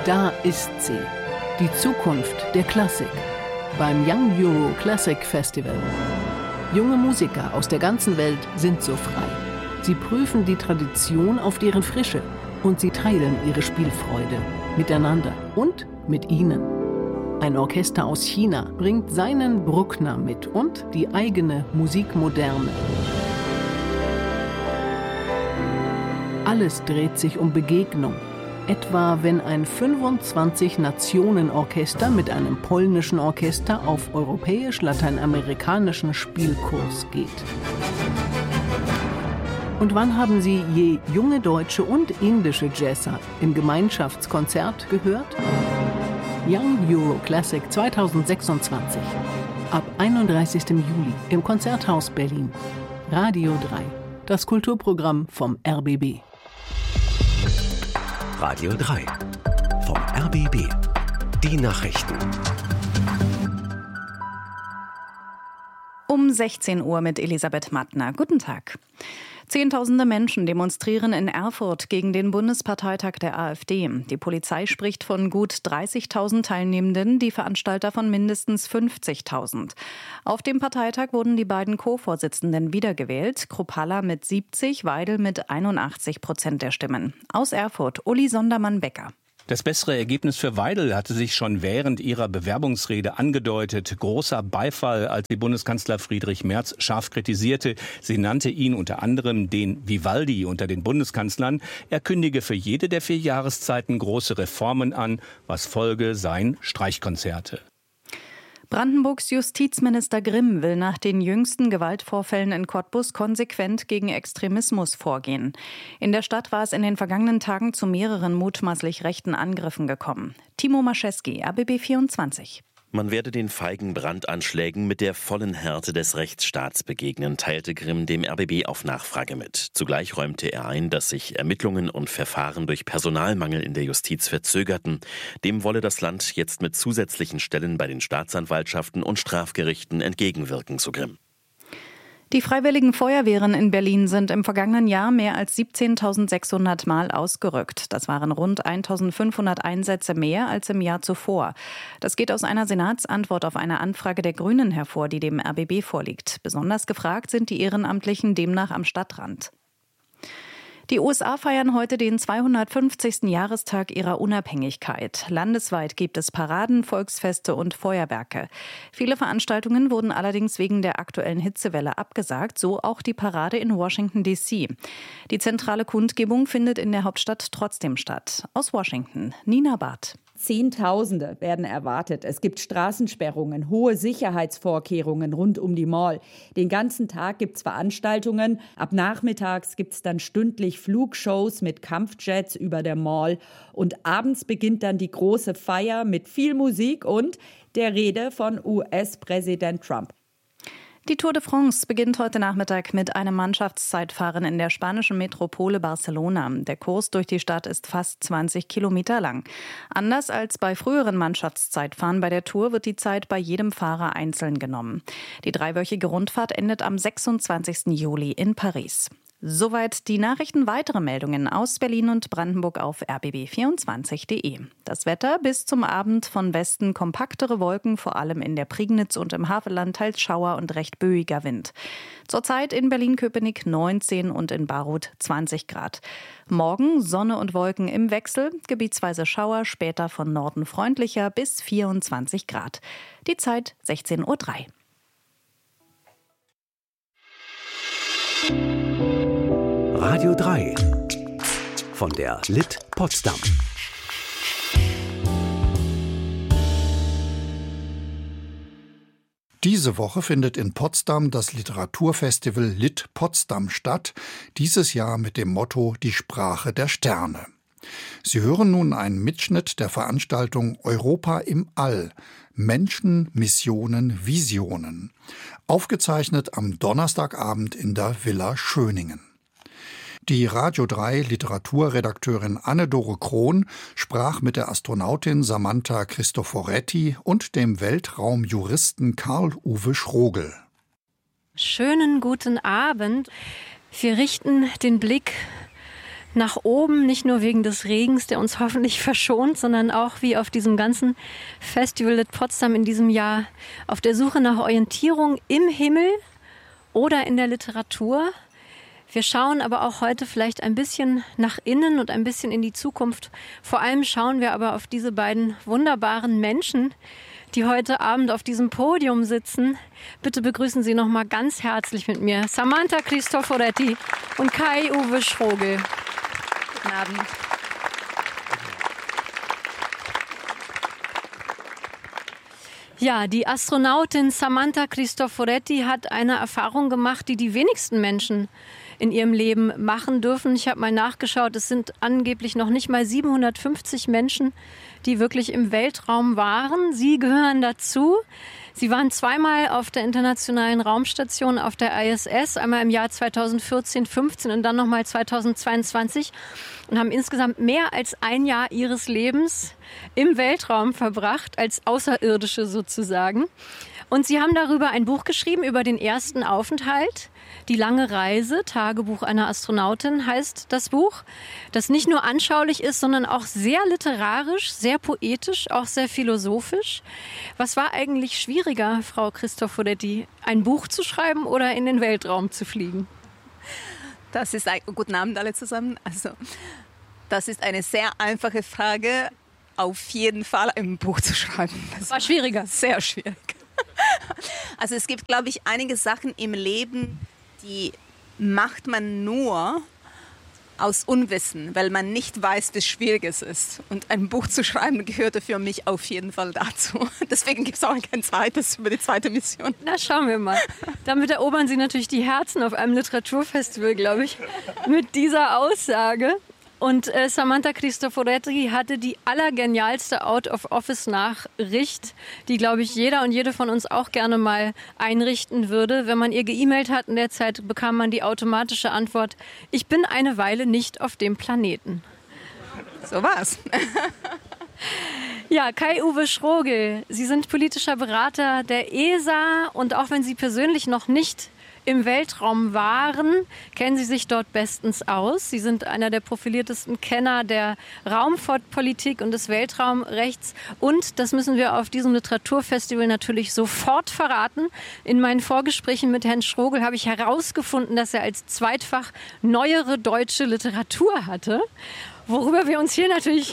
Da ist sie, die Zukunft der Klassik, beim Young Euro Classic Festival. Junge Musiker aus der ganzen Welt sind so frei. Sie prüfen die Tradition auf deren Frische und sie teilen ihre Spielfreude miteinander und mit ihnen. Ein Orchester aus China bringt seinen Bruckner mit und die eigene Musikmoderne. Alles dreht sich um Begegnung. Etwa wenn ein 25-Nationen-Orchester mit einem polnischen Orchester auf europäisch-lateinamerikanischen Spielkurs geht. Und wann haben Sie je junge deutsche und indische Jazzer im Gemeinschaftskonzert gehört? Young Euro Classic 2026. Ab 31. Juli im Konzerthaus Berlin. Radio 3. Das Kulturprogramm vom RBB. Radio 3 vom RBB. Die Nachrichten. Um 16 Uhr mit Elisabeth Mattner. Guten Tag. Zehntausende Menschen demonstrieren in Erfurt gegen den Bundesparteitag der AfD. Die Polizei spricht von gut 30.000 Teilnehmenden, die Veranstalter von mindestens 50.000. Auf dem Parteitag wurden die beiden Co-Vorsitzenden wiedergewählt. Kruppalla mit 70, Weidel mit 81% der Stimmen. Aus Erfurt, Uli Sondermann-Becker. Das bessere Ergebnis für Weidel hatte sich schon während ihrer Bewerbungsrede angedeutet. Großer Beifall, als die Bundeskanzler Friedrich Merz scharf kritisierte. Sie nannte ihn unter anderem den Vivaldi unter den Bundeskanzlern. Er kündige für jede der 4 Jahreszeiten große Reformen an. Was folge, seien Streichkonzerte. Brandenburgs Justizminister Grimm will nach den jüngsten Gewaltvorfällen in Cottbus konsequent gegen Extremismus vorgehen. In der Stadt war es in den vergangenen Tagen zu mehreren mutmaßlich rechten Angriffen gekommen. Timo Mascheski, RBB 24. Man werde den feigen Brandanschlägen mit der vollen Härte des Rechtsstaats begegnen, teilte Grimm dem RBB auf Nachfrage mit. Zugleich räumte er ein, dass sich Ermittlungen und Verfahren durch Personalmangel in der Justiz verzögerten. Dem wolle das Land jetzt mit zusätzlichen Stellen bei den Staatsanwaltschaften und Strafgerichten entgegenwirken, so Grimm. Die Freiwilligen Feuerwehren in Berlin sind im vergangenen Jahr mehr als 17.600 Mal ausgerückt. Das waren rund 1.500 Einsätze mehr als im Jahr zuvor. Das geht aus einer Senatsantwort auf eine Anfrage der Grünen hervor, die dem RBB vorliegt. Besonders gefragt sind die Ehrenamtlichen demnach am Stadtrand. Die USA feiern heute den 250. Jahrestag ihrer Unabhängigkeit. Landesweit gibt es Paraden, Volksfeste und Feuerwerke. Viele Veranstaltungen wurden allerdings wegen der aktuellen Hitzewelle abgesagt, so auch die Parade in Washington, D.C. Die zentrale Kundgebung findet in der Hauptstadt trotzdem statt. Aus Washington, Nina Barth. Zehntausende werden erwartet. Es gibt Straßensperrungen, hohe Sicherheitsvorkehrungen rund um die Mall. Den ganzen Tag gibt es Veranstaltungen. Ab nachmittags gibt es dann stündlich Flugshows mit Kampfjets über der Mall. Und abends beginnt dann die große Feier mit viel Musik und der Rede von US-Präsident Trump. Die Tour de France beginnt heute Nachmittag mit einem Mannschaftszeitfahren in der spanischen Metropole Barcelona. Der Kurs durch die Stadt ist fast 20 Kilometer lang. Anders als bei früheren Mannschaftszeitfahren bei der Tour wird die Zeit bei jedem Fahrer einzeln genommen. Die 3-wöchige Rundfahrt endet am 26. Juli in Paris. Soweit die Nachrichten. Weitere Meldungen aus Berlin und Brandenburg auf rbb24.de. Das Wetter: bis zum Abend von Westen kompaktere Wolken, vor allem in der Prignitz und im Havelland teils Schauer und recht böiger Wind. Zurzeit in Berlin-Köpenick 19 und in Baruth 20 Grad. Morgen Sonne und Wolken im Wechsel, gebietsweise Schauer, später von Norden freundlicher bis 24 Grad. Die Zeit 16:03 Uhr. Radio 3 von der LIT Potsdam. Diese Woche findet in Potsdam das Literaturfestival LIT Potsdam statt, dieses Jahr mit dem Motto Die Sprache der Sterne. Sie hören nun einen Mitschnitt der Veranstaltung Europa im All – Menschen, Missionen, Visionen, aufgezeichnet am Donnerstagabend in der Villa Schöningen. Die Radio 3 Literaturredakteurin Anne-Dore Krohn sprach mit der Astronautin Samantha Cristoforetti und dem Weltraumjuristen Karl-Uwe Schrogel. Schönen guten Abend. Wir richten den Blick nach oben, nicht nur wegen des Regens, der uns hoffentlich verschont, sondern auch wie auf diesem ganzen Festival Lit Potsdam in diesem Jahr auf der Suche nach Orientierung im Himmel oder in der Literatur. Wir schauen aber auch heute vielleicht ein bisschen nach innen und ein bisschen in die Zukunft. Vor allem schauen wir aber auf diese beiden wunderbaren Menschen, die heute Abend auf diesem Podium sitzen. Bitte begrüßen Sie noch mal ganz herzlich mit mir Samantha Cristoforetti und Kai-Uwe Schrogel. Guten Abend. Ja, die Astronautin Samantha Cristoforetti hat eine Erfahrung gemacht, die die wenigsten Menschen in ihrem Leben machen dürfen. Ich habe mal nachgeschaut, es sind angeblich noch nicht mal 750 Menschen, die wirklich im Weltraum waren. Sie gehören dazu. Sie waren zweimal auf der Internationalen Raumstation auf der ISS, einmal im Jahr 2014, 15 und dann nochmal 2022 und haben insgesamt mehr als ein Jahr ihres Lebens im Weltraum verbracht, als Außerirdische sozusagen. Und sie haben darüber ein Buch geschrieben, über den ersten Aufenthalt. Die lange Reise, Tagebuch einer Astronautin heißt das Buch, das nicht nur anschaulich ist, sondern auch sehr literarisch, sehr poetisch, auch sehr philosophisch. Was war eigentlich schwieriger, Frau Cristoforetti, ein Buch zu schreiben oder in den Weltraum zu fliegen? Guten Abend alle zusammen. Das ist eine sehr einfache Frage. Auf jeden Fall ein Buch zu schreiben. Das war schwieriger. Sehr schwierig. Also es gibt, glaube ich, einige Sachen im Leben, die macht man nur aus Unwissen, weil man nicht weiß, wie schwierig es ist. Und ein Buch zu schreiben gehörte für mich auf jeden Fall dazu. Deswegen gibt es auch kein zweites über die zweite Mission. Na, schauen wir mal. Damit erobern Sie natürlich die Herzen auf einem Literaturfestival, glaube ich, mit dieser Aussage. Und Samantha Cristoforetti hatte die allergenialste Out-of-Office-Nachricht, die, glaube ich, jeder und jede von uns auch gerne mal einrichten würde. Wenn man ihr geemailt hat in der Zeit, bekam man die automatische Antwort: Ich bin eine Weile nicht auf dem Planeten. So war's. Ja, Kai-Uwe Schrogel, Sie sind politischer Berater der ESA und auch wenn Sie persönlich noch nicht im Weltraum waren, kennen Sie sich dort bestens aus. Sie sind einer der profiliertesten Kenner der Raumfahrtpolitik und des Weltraumrechts. Und, das müssen wir auf diesem Literaturfestival natürlich sofort verraten, in meinen Vorgesprächen mit Herrn Schrogel habe ich herausgefunden, dass er als Zweitfach neuere deutsche Literatur hatte, worüber wir uns hier natürlich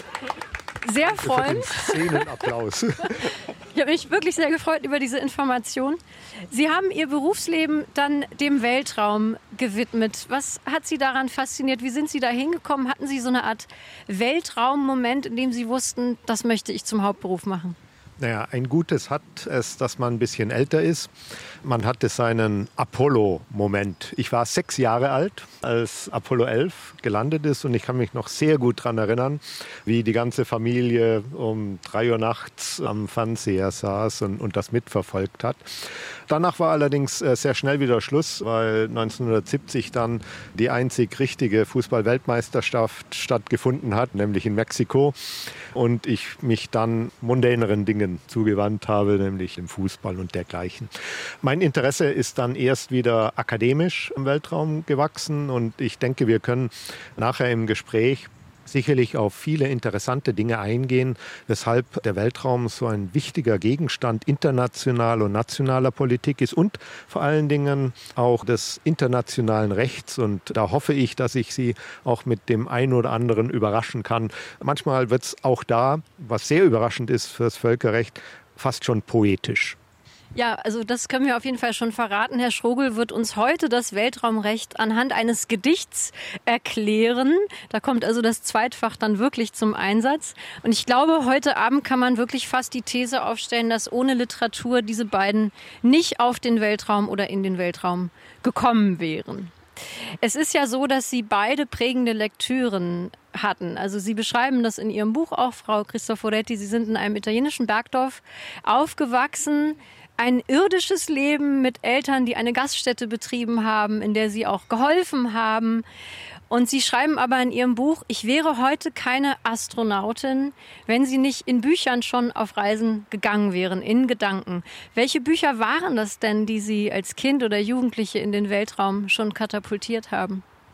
sehr freuen. Szenenapplaus. Ich habe mich wirklich sehr gefreut über diese Information. Sie haben Ihr Berufsleben dann dem Weltraum gewidmet. Was hat Sie daran fasziniert? Wie sind Sie da hingekommen? Hatten Sie so eine Art Weltraummoment, in dem Sie wussten, das möchte ich zum Hauptberuf machen? Naja, ein Gutes hat es, dass man ein bisschen älter ist. Man hatte seinen Apollo-Moment. Ich war 6 Jahre alt, als Apollo 11 gelandet ist. Und ich kann mich noch sehr gut daran erinnern, wie die ganze Familie um 3 Uhr nachts am Fernseher saß und das mitverfolgt hat. Danach war allerdings sehr schnell wieder Schluss, weil 1970 dann die einzig richtige Fußball-Weltmeisterschaft stattgefunden hat, nämlich in Mexiko. Und ich mich dann mundäneren Dingen zugewandt habe, nämlich im Fußball und dergleichen. Mein Interesse ist dann erst wieder akademisch im Weltraum gewachsen und ich denke, wir können nachher im Gespräch sicherlich auf viele interessante Dinge eingehen, weshalb der Weltraum so ein wichtiger Gegenstand internationaler und nationaler Politik ist und vor allen Dingen auch des internationalen Rechts. Und da hoffe ich, dass ich Sie auch mit dem einen oder anderen überraschen kann. Manchmal wird es auch da, was sehr überraschend ist fürs Völkerrecht, fast schon poetisch. Ja, also das können wir auf jeden Fall schon verraten. Herr Schrogel wird uns heute das Weltraumrecht anhand eines Gedichts erklären. Da kommt also das Zweitfach dann wirklich zum Einsatz. Und ich glaube, heute Abend kann man wirklich fast die These aufstellen, dass ohne Literatur diese beiden nicht auf den Weltraum oder in den Weltraum gekommen wären. Es ist ja so, dass Sie beide prägende Lektüren hatten. Also Sie beschreiben das in Ihrem Buch auch, Frau Cristoforetti. Sie sind in einem italienischen Bergdorf aufgewachsen. Ein irdisches Leben mit Eltern, die eine Gaststätte betrieben haben, in der Sie auch geholfen haben. Und Sie schreiben aber in Ihrem Buch, ich wäre heute keine Astronautin, wenn Sie nicht in Büchern schon auf Reisen gegangen wären, in Gedanken. Welche Bücher waren das denn, die Sie als Kind oder Jugendliche in den Weltraum schon katapultiert haben?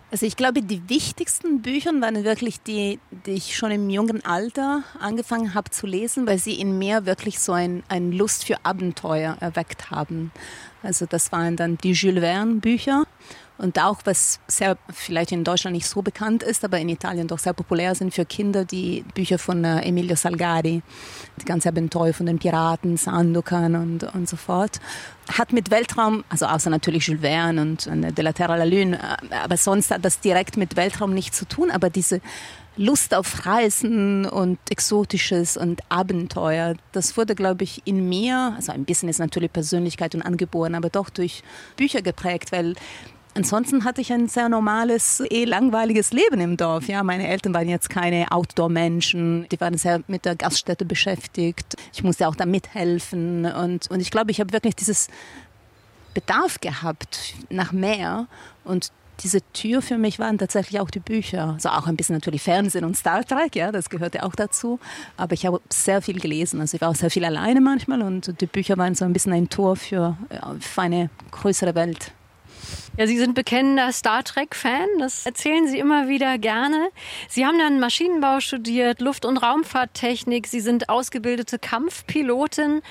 Also ich glaube, die wichtigsten Bücher waren wirklich die ich schon im jungen Alter angefangen habe zu lesen, weil sie in mir wirklich so ein Lust für Abenteuer erweckt haben. Also das waren dann die Jules Verne Bücher. Und auch, was sehr vielleicht in Deutschland nicht so bekannt ist, aber in Italien doch sehr populär sind für Kinder, die Bücher von Emilio Salgari, die ganze Abenteuer von den Piraten, Sandokan und so fort. Hat mit Weltraum, also außer natürlich Jules Verne und De la Terre à la Lune, aber sonst hat das direkt mit Weltraum nichts zu tun. Aber diese Lust auf Reisen und Exotisches und Abenteuer, das wurde, glaube ich, in mir, also ein bisschen ist natürlich Persönlichkeit und angeboren, aber doch durch Bücher geprägt, weil ansonsten hatte ich ein sehr normales, langweiliges Leben im Dorf. Ja, meine Eltern waren jetzt keine Outdoor-Menschen, die waren sehr mit der Gaststätte beschäftigt. Ich musste auch da mithelfen und ich glaube, ich habe wirklich dieses Bedarf gehabt nach mehr und diese Tür für mich waren tatsächlich auch die Bücher. Also auch ein bisschen natürlich Fernsehen und Star Trek, ja, das gehörte auch dazu. Aber ich habe sehr viel gelesen. Also ich war auch sehr viel alleine manchmal und die Bücher waren so ein bisschen ein Tor für eine größere Welt. Ja, Sie sind bekennender Star Trek-Fan, das erzählen Sie immer wieder gerne. Sie haben dann Maschinenbau studiert, Luft- und Raumfahrttechnik, Sie sind ausgebildete Kampfpilotin.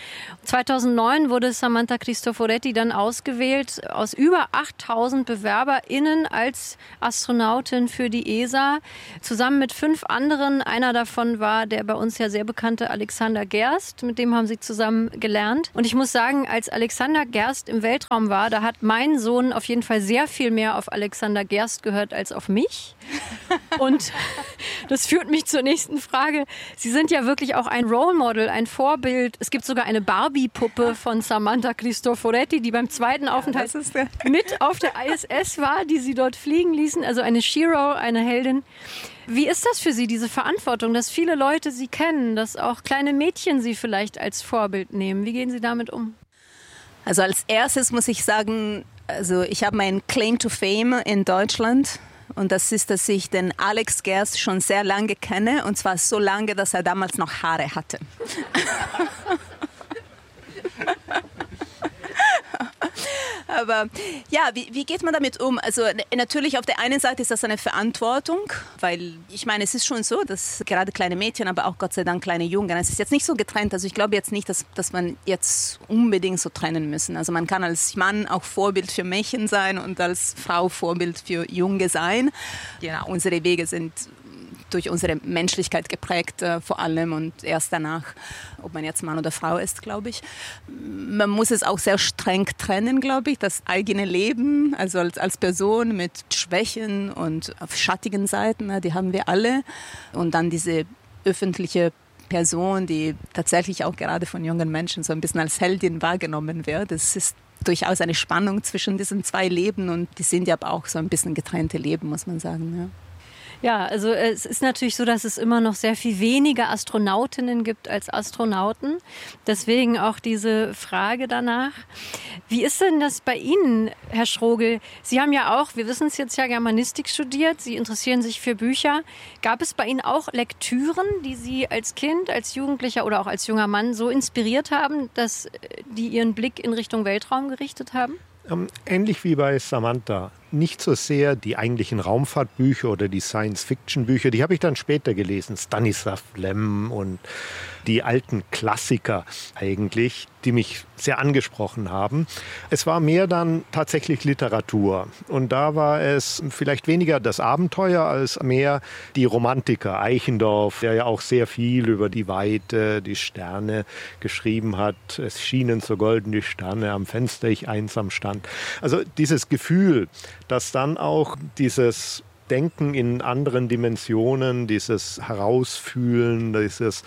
2009 wurde Samantha Cristoforetti dann ausgewählt aus über 8000 BewerberInnen als Astronautin für die ESA, zusammen mit 5 anderen. Einer davon war der bei uns ja sehr bekannte Alexander Gerst, mit dem haben Sie zusammen gelernt. Und ich muss sagen, als Alexander Gerst im Weltraum war, da hat mein Sohn auf jeden Fall sehr viel mehr auf Alexander Gerst gehört als auf mich. Und das führt mich zur nächsten Frage. Sie sind ja wirklich auch ein Role Model, ein Vorbild. Es gibt sogar eine Barbie-Puppe von Samantha Cristoforetti, die beim zweiten Aufenthalt mit auf der ISS war, die Sie dort fliegen ließen. Also eine Shiro, eine Heldin. Wie ist das für Sie, diese Verantwortung, dass viele Leute Sie kennen, dass auch kleine Mädchen Sie vielleicht als Vorbild nehmen? Wie gehen Sie damit um? Also als erstes muss ich sagen, also ich habe meinen Claim to Fame in Deutschland und das ist, dass ich den Alex Gerst schon sehr lange kenne und zwar so lange, dass er damals noch Haare hatte. Aber ja, wie geht man damit um? Also natürlich auf der einen Seite ist das eine Verantwortung, weil ich meine, es ist schon so, dass gerade kleine Mädchen, aber auch Gott sei Dank kleine Jungen, es ist jetzt nicht so getrennt. Also ich glaube jetzt nicht, dass man jetzt unbedingt so trennen müssen. Also man kann als Mann auch Vorbild für Mädchen sein und als Frau Vorbild für Junge sein. Ja, unsere Wege sind durch unsere Menschlichkeit geprägt, vor allem und erst danach, ob man jetzt Mann oder Frau ist, glaube ich. Man muss es auch sehr streng trennen, glaube ich, das eigene Leben, also als Person mit Schwächen und schattigen Seiten, die haben wir alle. Und dann diese öffentliche Person, die tatsächlich auch gerade von jungen Menschen so ein bisschen als Heldin wahrgenommen wird. Das ist durchaus eine Spannung zwischen diesen 2 Leben und die sind ja aber auch so ein bisschen getrennte Leben, muss man sagen, ja. Ja, also es ist natürlich so, dass es immer noch sehr viel weniger Astronautinnen gibt als Astronauten. Deswegen auch diese Frage danach. Wie ist denn das bei Ihnen, Herr Schrogel? Sie haben ja auch, wir wissen es jetzt ja, Germanistik studiert. Sie interessieren sich für Bücher. Gab es bei Ihnen auch Lektüren, die Sie als Kind, als Jugendlicher oder auch als junger Mann so inspiriert haben, dass die Ihren Blick in Richtung Weltraum gerichtet haben? Ähnlich wie bei Samantha. Nicht so sehr die eigentlichen Raumfahrtbücher oder die Science-Fiction-Bücher, die habe ich dann später gelesen. Stanislav Lem und die alten Klassiker eigentlich, die mich sehr angesprochen haben. Es war mehr dann tatsächlich Literatur. Und da war es vielleicht weniger das Abenteuer als mehr die Romantiker. Eichendorff, der ja auch sehr viel über die Weite, die Sterne geschrieben hat. Es schienen so golden die Sterne, am Fenster ich einsam stand. Also dieses Gefühl, dass dann auch dieses Denken in anderen Dimensionen, dieses Herausfühlen, dieses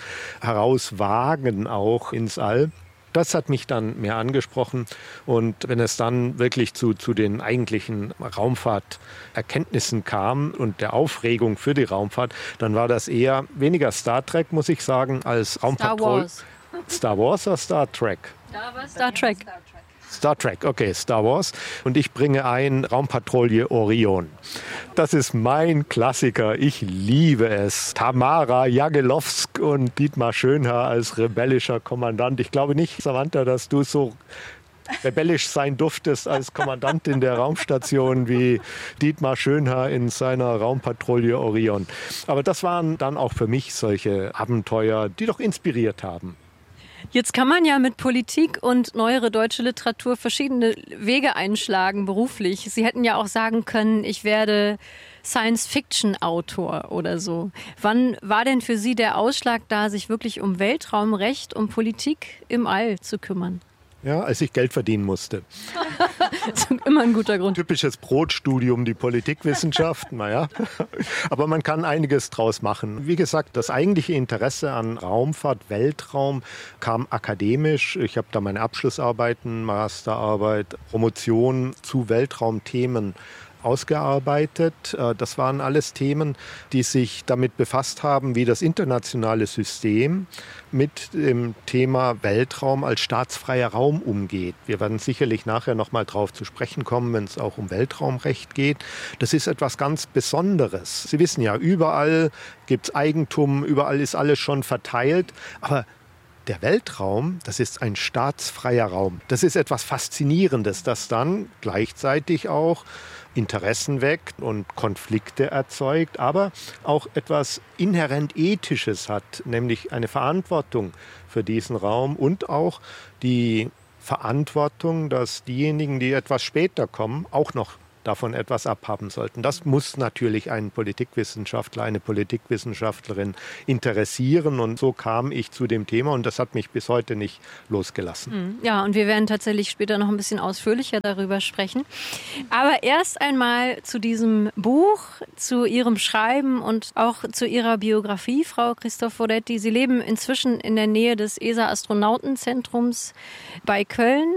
Herauswagen auch ins All, das hat mich dann mehr angesprochen. Und wenn es dann wirklich zu den eigentlichen Raumfahrterkenntnissen kam und der Aufregung für die Raumfahrt, dann war das eher weniger Star Trek, muss ich sagen, als Raumpatrouille. Star Wars oder Star Trek? Da war Star Trek. Star Trek, okay, Star Wars. Und ich bringe ein Raumpatrouille Orion. Das ist mein Klassiker. Ich liebe es. Tamara Jagelowsk und Dietmar Schönherr als rebellischer Kommandant. Ich glaube nicht, Samantha, dass du so rebellisch sein durftest als Kommandantin der Raumstation wie Dietmar Schönherr in seiner Raumpatrouille Orion. Aber das waren dann auch für mich solche Abenteuer, die doch inspiriert haben. Jetzt kann man ja mit Politik und neuere deutsche Literatur verschiedene Wege einschlagen beruflich. Sie hätten ja auch sagen können, ich werde Science-Fiction-Autor oder so. Wann war denn für Sie der Ausschlag da, sich wirklich um Weltraumrecht, um Politik im All zu kümmern? Ja, als ich Geld verdienen musste. Das ist immer ein guter Grund. Typisches Brotstudium, die Politikwissenschaft, naja. Aber man kann einiges draus machen. Wie gesagt, das eigentliche Interesse an Raumfahrt, Weltraum kam akademisch. Ich habe da meine Abschlussarbeiten, Masterarbeit, Promotion zu Weltraumthemen ausgearbeitet. Das waren alles Themen, die sich damit befasst haben, wie das internationale System mit dem Thema Weltraum als staatsfreier Raum umgeht. Wir werden sicherlich nachher noch mal drauf zu sprechen kommen, wenn es auch um Weltraumrecht geht. Das ist etwas ganz Besonderes. Sie wissen ja, überall gibt es Eigentum, überall ist alles schon verteilt, aber der Weltraum, das ist ein staatsfreier Raum. Das ist etwas Faszinierendes, das dann gleichzeitig auch Interessen weckt und Konflikte erzeugt, aber auch etwas inhärent Ethisches hat, nämlich eine Verantwortung für diesen Raum und auch die Verantwortung, dass diejenigen, die etwas später kommen, auch noch davon etwas abhaben sollten. Das muss natürlich einen Politikwissenschaftler, eine Politikwissenschaftlerin interessieren. Und so kam ich zu dem Thema und das hat mich bis heute nicht losgelassen. Ja, und wir werden tatsächlich später noch ein bisschen ausführlicher darüber sprechen. Aber erst einmal zu diesem Buch, zu Ihrem Schreiben und auch zu Ihrer Biografie, Frau Cristoforetti. Sie leben inzwischen in der Nähe des ESA-Astronautenzentrums bei Köln.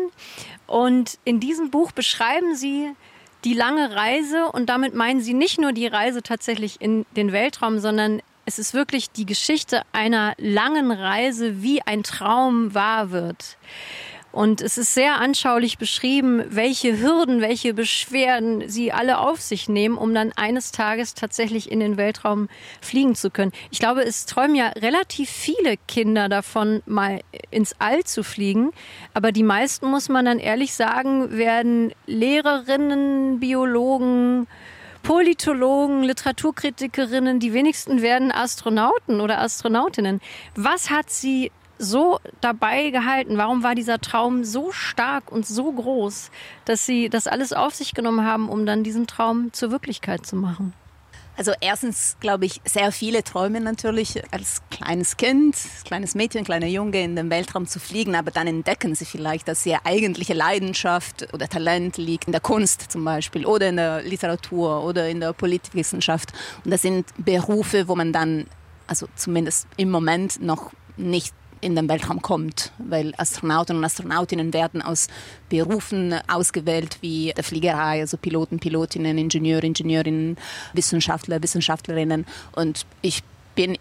Und in diesem Buch beschreiben Sie die lange Reise, und damit meinen Sie nicht nur die Reise tatsächlich in den Weltraum, sondern es ist wirklich die Geschichte einer langen Reise, wie ein Traum wahr wird. Und es ist sehr anschaulich beschrieben, welche Hürden, welche Beschwerden Sie alle auf sich nehmen, um dann eines Tages tatsächlich in den Weltraum fliegen zu können. Ich glaube, es träumen ja relativ viele Kinder davon, mal ins All zu fliegen. Aber die meisten, muss man dann ehrlich sagen, werden Lehrerinnen, Biologen, Politologen, Literaturkritikerinnen. Die wenigsten werden Astronauten oder Astronautinnen. Was hat Sie so dabei gehalten? Warum war dieser Traum so stark und so groß, dass Sie das alles auf sich genommen haben, um dann diesen Traum zur Wirklichkeit zu machen? Also erstens, glaube ich, sehr viele träumen natürlich als kleines Kind, kleines Mädchen, kleiner Junge in den Weltraum zu fliegen, aber dann entdecken sie vielleicht, dass ihre eigentliche Leidenschaft oder Talent liegt in der Kunst zum Beispiel oder in der Literatur oder in der Politikwissenschaft. Und das sind Berufe, wo man dann, also zumindest im Moment noch nicht in den Weltraum kommt, weil Astronauten und Astronautinnen werden aus Berufen ausgewählt wie der Fliegerei, also Piloten, Pilotinnen, Ingenieurinnen, Wissenschaftler, Wissenschaftlerinnen. Und ich bin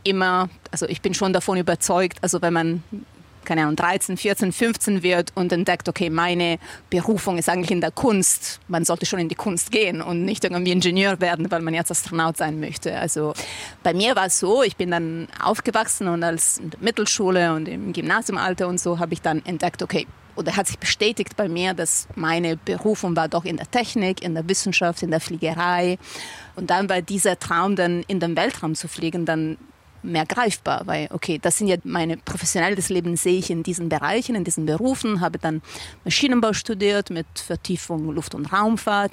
schon davon überzeugt, also wenn man, keine Ahnung, 13, 14, 15 wird und entdeckt, okay, meine Berufung ist eigentlich in der Kunst. Man sollte schon in die Kunst gehen und nicht irgendwie Ingenieur werden, weil man jetzt Astronaut sein möchte. Also bei mir war es so, ich bin dann aufgewachsen und als in der Mittelschule und im Gymnasiumalter und so habe ich dann entdeckt, okay, oder hat sich bestätigt bei mir, dass meine Berufung war doch in der Technik, in der Wissenschaft, in der Fliegerei. Und dann war dieser Traum, dann in den Weltraum zu fliegen, dann mehr greifbar, weil, okay, das sind ja meine professionelles Leben, sehe ich in diesen Bereichen, in diesen Berufen, habe dann Maschinenbau studiert mit Vertiefung Luft- und Raumfahrt.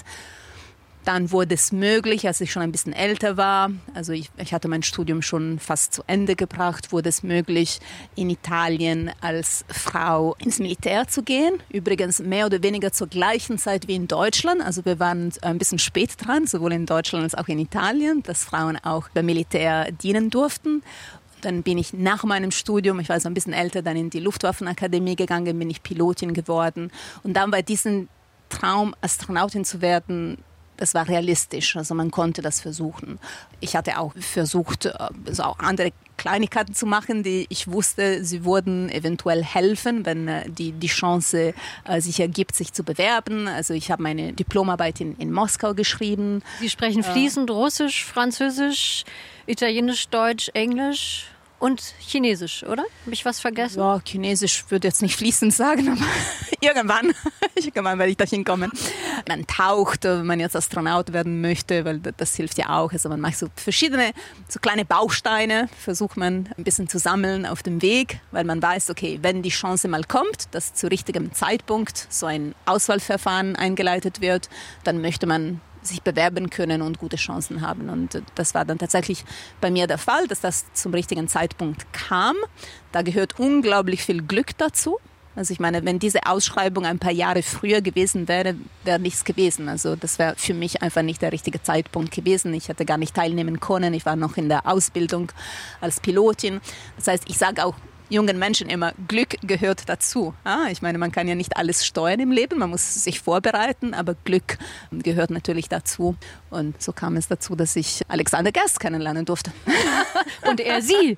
Dann wurde es möglich, als ich schon ein bisschen älter war, also ich hatte mein Studium schon fast zu Ende gebracht, wurde es möglich, in Italien als Frau ins Militär zu gehen. Übrigens mehr oder weniger zur gleichen Zeit wie in Deutschland. Also wir waren ein bisschen spät dran, sowohl in Deutschland als auch in Italien, dass Frauen auch beim Militär dienen durften. Dann bin ich nach meinem Studium, ich war so ein bisschen älter, dann in die Luftwaffenakademie gegangen, bin ich Pilotin geworden. Und dann bei diesem Traum, Astronautin zu werden, das war realistisch, also man konnte das versuchen. Ich hatte auch versucht, also auch andere Kleinigkeiten zu machen, die ich wusste, sie würden eventuell helfen, wenn die Chance sich ergibt, sich zu bewerben. Also ich habe meine Diplomarbeit in Moskau geschrieben. Sie sprechen fließend Russisch, Französisch, Italienisch, Deutsch, Englisch? und Chinesisch, oder? Habe ich was vergessen? Ja, Chinesisch würde jetzt nicht fließend sagen, aber irgendwann werde ich da hinkommen. Man taucht, wenn man jetzt Astronaut werden möchte, weil das hilft ja auch. Also man macht so verschiedene, so kleine Bausteine, versucht man ein bisschen zu sammeln auf dem Weg, weil man weiß, okay, wenn die Chance mal kommt, dass zu richtigem Zeitpunkt so ein Auswahlverfahren eingeleitet wird, dann möchte man sich bewerben können und gute Chancen haben. Und das war dann tatsächlich bei mir der Fall, dass das zum richtigen Zeitpunkt kam. Da gehört unglaublich viel Glück dazu. Also ich meine, wenn diese Ausschreibung ein paar Jahre früher gewesen wäre, wäre nichts gewesen. Also das wäre für mich einfach nicht der richtige Zeitpunkt gewesen. Ich hätte gar nicht teilnehmen können. Ich war noch in der Ausbildung als Pilotin. Das heißt, ich sage auch jungen Menschen immer, Glück gehört dazu. Ich meine, man kann ja nicht alles steuern im Leben, man muss sich vorbereiten, aber Glück gehört natürlich dazu. Und so kam es dazu, dass ich Alexander Gerst kennenlernen durfte. Und er sie.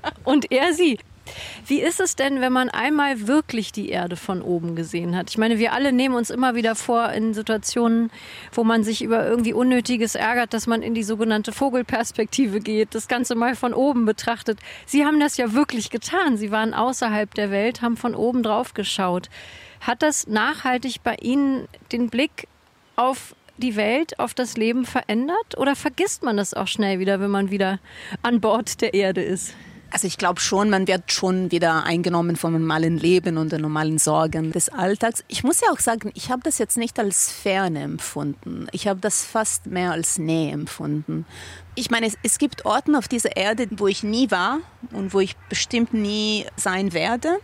Wie ist es denn, wenn man einmal wirklich die Erde von oben gesehen hat? Ich meine, wir alle nehmen uns immer wieder vor in Situationen, wo man sich über irgendwie Unnötiges ärgert, dass man in die sogenannte Vogelperspektive geht, das Ganze mal von oben betrachtet. Sie haben das ja wirklich getan. Sie waren außerhalb der Welt, haben von oben drauf geschaut. Hat das nachhaltig bei Ihnen den Blick auf die Welt, auf das Leben verändert? Oder vergisst man das auch schnell wieder, wenn man wieder an Bord der Erde ist? Also ich glaube schon, man wird schon wieder eingenommen vom normalen Leben und den normalen Sorgen des Alltags. Ich muss ja auch sagen, ich habe das jetzt nicht als Ferne empfunden. Ich habe das fast mehr als Nähe empfunden. Ich meine, es gibt Orte auf dieser Erde, wo ich nie war und wo ich bestimmt nie sein werde.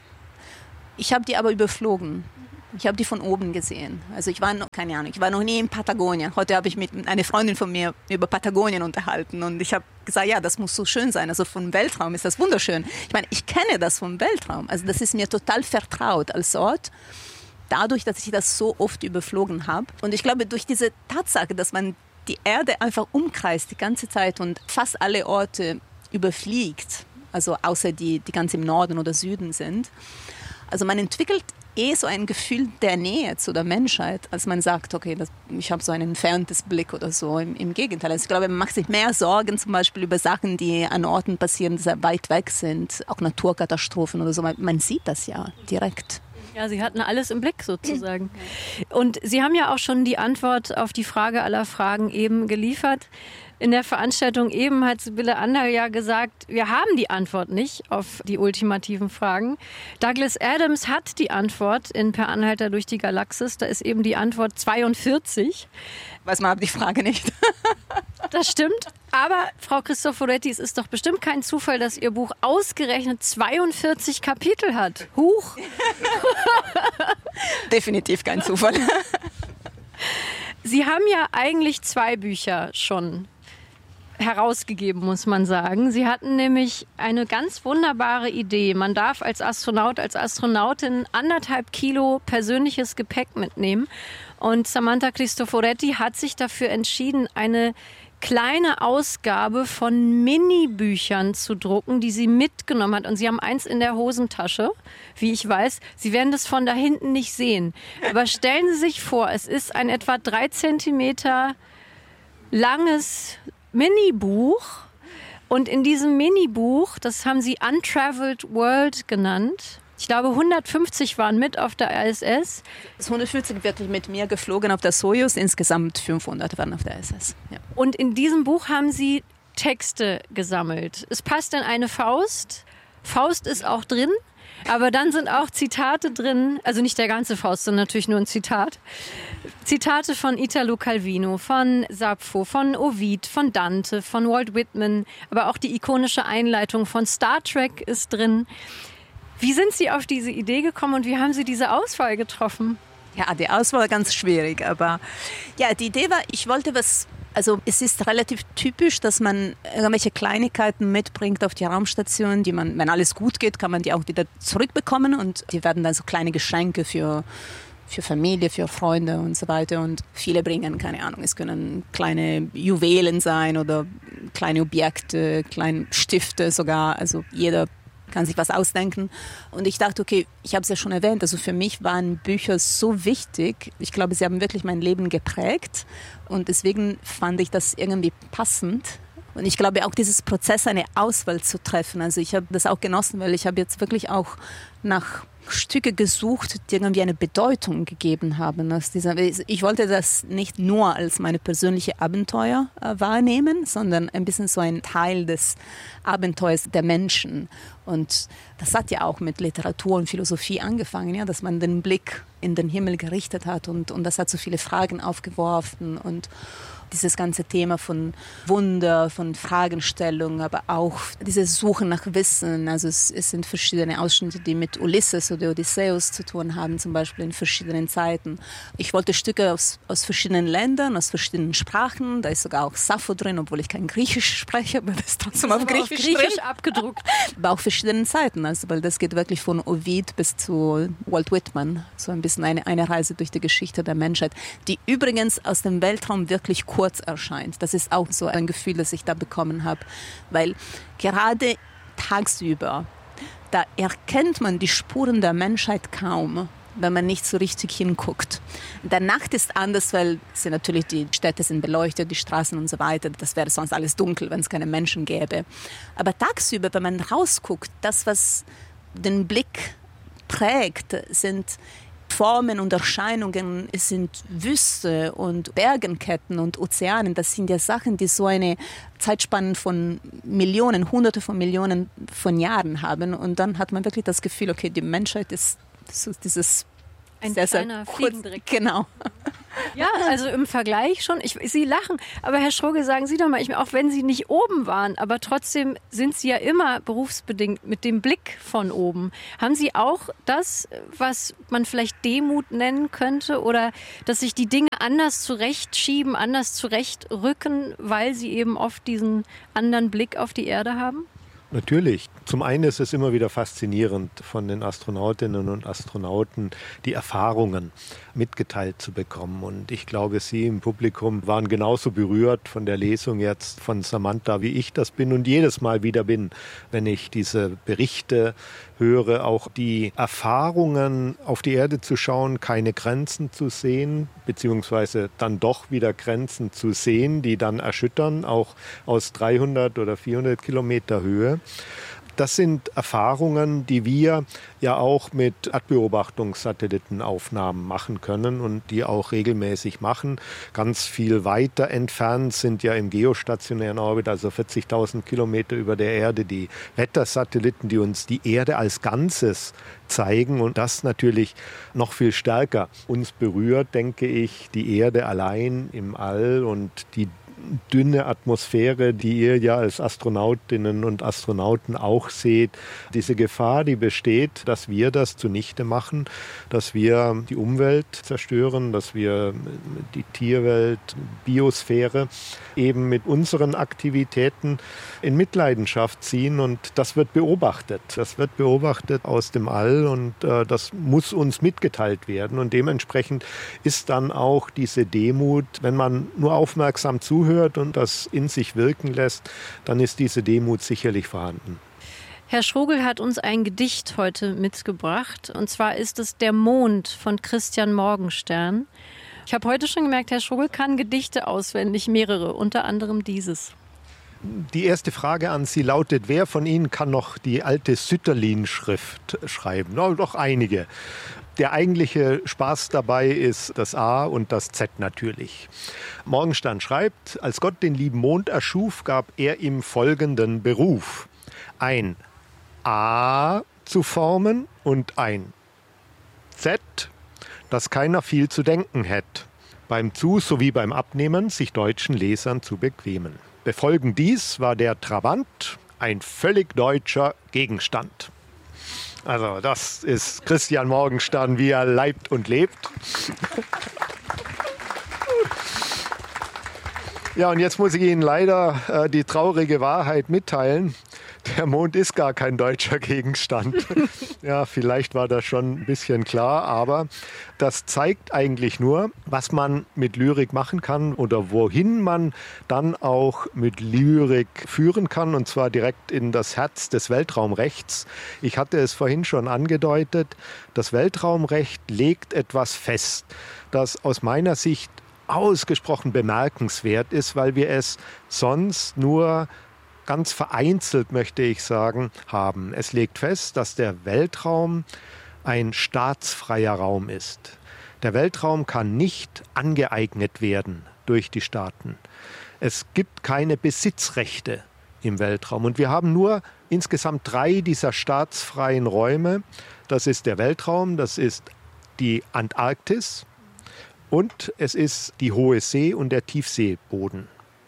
Ich habe die aber überflogen. Ich habe die von oben gesehen. Also ich war noch nie in Patagonien. Heute habe ich mit einer Freundin von mir über Patagonien unterhalten und ich habe gesagt, ja, das muss so schön sein. Also vom Weltraum ist das wunderschön. Ich meine, ich kenne das vom Weltraum. Also das ist mir total vertraut als Ort, dadurch, dass ich das so oft überflogen habe. Und ich glaube, durch diese Tatsache, dass man die Erde einfach umkreist die ganze Zeit und fast alle Orte überfliegt, also außer die ganz im Norden oder Süden sind, also man entwickelt so ein Gefühl der Nähe zu der Menschheit, als man sagt, okay, ich habe so ein entferntes Blick oder so. Im Gegenteil. Also ich glaube, man macht sich mehr Sorgen zum Beispiel über Sachen, die an Orten passieren, die sehr weit weg sind, auch Naturkatastrophen oder so. Man sieht das ja direkt. Ja, Sie hatten alles im Blick sozusagen. Und Sie haben ja auch schon die Antwort auf die Frage aller Fragen eben geliefert. In der Veranstaltung eben hat Sibylle Anderl ja gesagt, wir haben die Antwort nicht auf die ultimativen Fragen. Douglas Adams hat die Antwort in Per Anhalter durch die Galaxis. Da ist eben die Antwort 42. Weiß man aber die Frage nicht. Das stimmt. Aber Frau Cristoforetti, es ist doch bestimmt kein Zufall, dass Ihr Buch ausgerechnet 42 Kapitel hat. Huch! Definitiv kein Zufall. Sie haben ja eigentlich 2 Bücher schon herausgegeben, muss man sagen. Sie hatten nämlich eine ganz wunderbare Idee. Man darf als Astronaut, als Astronautin 1,5 Kilo persönliches Gepäck mitnehmen. Und Samantha Cristoforetti hat sich dafür entschieden, eine kleine Ausgabe von Mini-Büchern zu drucken, die sie mitgenommen hat. Und sie haben eins in der Hosentasche, wie ich weiß. Sie werden das von da hinten nicht sehen. Aber stellen Sie sich vor, es ist ein etwa 3 Zentimeter langes Mini-Buch. Und in diesem Mini-Buch, das haben sie Untraveled World genannt. Ich glaube, 150 waren mit auf der ISS. 150 wirklich mit mir geflogen auf der Soyuz, insgesamt 500 waren auf der ISS. Ja. Und in diesem Buch haben Sie Texte gesammelt. Es passt in eine Faust. Faust ist auch drin, aber dann sind auch Zitate drin, also nicht der ganze Faust, sondern natürlich nur ein Zitat. Zitate von Italo Calvino, von Sappho, von Ovid, von Dante, von Walt Whitman, aber auch die ikonische Einleitung von Star Trek ist drin. Wie sind Sie auf diese Idee gekommen und wie haben Sie diese Auswahl getroffen? Ja, die Auswahl war ganz schwierig, aber ja, die Idee war, ich wollte also es ist relativ typisch, dass man irgendwelche Kleinigkeiten mitbringt auf die Raumstation, die man, wenn alles gut geht, kann man die auch wieder zurückbekommen und die werden dann so kleine Geschenke für Familie, für Freunde und so weiter und viele bringen, keine Ahnung, es können kleine Juwelen sein oder kleine Objekte, kleine Stifte sogar, also jeder kann sich was ausdenken. Und ich dachte, okay, ich habe es ja schon erwähnt, also für mich waren Bücher so wichtig. Ich glaube, sie haben wirklich mein Leben geprägt. Und deswegen fand ich das irgendwie passend, Und ich glaube auch dieses Prozess, eine Auswahl zu treffen. Also ich habe das auch genossen, weil ich habe jetzt wirklich auch nach Stücke gesucht, die irgendwie eine Bedeutung gegeben haben. Ich wollte das nicht nur als meine persönliche Abenteuer wahrnehmen, sondern ein bisschen so ein Teil des Abenteuers der Menschen. Und das hat ja auch mit Literatur und Philosophie angefangen, ja, dass man den Blick in den Himmel gerichtet hat und das hat so viele Fragen aufgeworfen und dieses ganze Thema von Wunder, von Fragestellung, aber auch diese Suche nach Wissen. Also es sind verschiedene Ausschnitte, die mit Ulysses oder Odysseus zu tun haben, zum Beispiel in verschiedenen Zeiten. Ich wollte Stücke aus verschiedenen Ländern, aus verschiedenen Sprachen. Da ist sogar auch Sappho drin, obwohl ich kein Griechisch spreche, aber das ist trotzdem auf Griechisch abgedruckt. Aber auch verschiedenen Zeiten, also weil das geht wirklich von Ovid bis zu Walt Whitman. So ein bisschen eine Reise durch die Geschichte der Menschheit, die übrigens aus dem Weltraum wirklich kurz erscheint. Das ist auch so ein Gefühl, das ich da bekommen habe, weil gerade tagsüber, da erkennt man die Spuren der Menschheit kaum, wenn man nicht so richtig hinguckt. In der Nacht ist anders, weil natürlich die Städte sind beleuchtet, die Straßen und so weiter. Das wäre sonst alles dunkel, wenn es keine Menschen gäbe. Aber tagsüber, wenn man rausguckt, das, was den Blick prägt, sind Formen und Erscheinungen, es sind Wüste und Bergenketten und Ozeanen. Das sind ja Sachen, die so eine Zeitspanne von Millionen, Hunderte von Millionen von Jahren haben. Und dann hat man wirklich das Gefühl, okay, die Menschheit ist so dieses ein sehr, kleiner Fliegendreck. Genau. Ja, also im Vergleich schon. Sie lachen, aber Herr Strugel, sagen Sie doch mal, auch wenn Sie nicht oben waren, aber trotzdem sind Sie ja immer berufsbedingt mit dem Blick von oben. Haben Sie auch das, was man vielleicht Demut nennen könnte, oder dass sich die Dinge anders zurechtschieben, anders zurechtrücken, weil Sie eben oft diesen anderen Blick auf die Erde haben? Natürlich. Zum einen ist es immer wieder faszinierend, von den Astronautinnen und Astronauten die Erfahrungen mitgeteilt zu bekommen. Und ich glaube, Sie im Publikum waren genauso berührt von der Lesung jetzt von Samantha, wie ich das bin und jedes Mal wieder bin, wenn ich diese Berichte höre, auch die Erfahrungen auf die Erde zu schauen, keine Grenzen zu sehen, beziehungsweise dann doch wieder Grenzen zu sehen, die dann erschüttern, auch aus 300 oder 400 Kilometer Höhe. Das sind Erfahrungen, die wir ja auch mit Erdbeobachtungssatellitenaufnahmen machen können und die auch regelmäßig machen. Ganz viel weiter entfernt sind ja im geostationären Orbit, also 40.000 Kilometer über der Erde, die Wettersatelliten, die uns die Erde als Ganzes zeigen und das natürlich noch viel stärker uns berührt, denke ich, die Erde allein im All und die dünne Atmosphäre, die ihr ja als Astronautinnen und Astronauten auch seht. Diese Gefahr, die besteht, dass wir das zunichte machen, dass wir die Umwelt zerstören, dass wir die Tierwelt, Biosphäre eben mit unseren Aktivitäten in Mitleidenschaft ziehen und das wird beobachtet. Das wird beobachtet aus dem All und das muss uns mitgeteilt werden und dementsprechend ist dann auch diese Demut, wenn man nur aufmerksam zuhört und das in sich wirken lässt, dann ist diese Demut sicherlich vorhanden. Herr Strugel hat uns ein Gedicht heute mitgebracht. Und zwar ist es Der Mond von Christian Morgenstern. Ich habe heute schon gemerkt, Herr Strugel kann Gedichte auswendig, mehrere, unter anderem dieses. Die erste Frage an Sie lautet, wer von Ihnen kann noch die alte Sütterlin-Schrift schreiben? No, doch einige. Der eigentliche Spaß dabei ist das A und das Z natürlich. Morgenstern schreibt, als Gott den lieben Mond erschuf, gab er ihm folgenden Beruf. Ein A zu formen und ein Z, das keiner viel zu denken hätt. Beim Zu- sowie beim Abnehmen sich deutschen Lesern zu bequemen. Befolgen dies war der Trabant, ein völlig deutscher Gegenstand. Also das ist Christian Morgenstern, wie er leibt und lebt. Ja, und jetzt muss ich Ihnen leider die traurige Wahrheit mitteilen. Der Mond ist gar kein deutscher Gegenstand. Ja, vielleicht war das schon ein bisschen klar, aber das zeigt eigentlich nur, was man mit Lyrik machen kann oder wohin man dann auch mit Lyrik führen kann, und zwar direkt in das Herz des Weltraumrechts. Ich hatte es vorhin schon angedeutet, das Weltraumrecht legt etwas fest, das aus meiner Sicht ausgesprochen bemerkenswert ist, weil wir es sonst nur ganz vereinzelt, möchte ich sagen, haben. Es legt fest, dass der Weltraum ein staatsfreier Raum ist. Der Weltraum kann nicht angeeignet werden durch die Staaten. Es gibt keine Besitzrechte im Weltraum. Und wir haben nur insgesamt 3 dieser staatsfreien Räume. Das ist der Weltraum, das ist die Antarktis und es ist die Hohe See und der Tiefseeboden.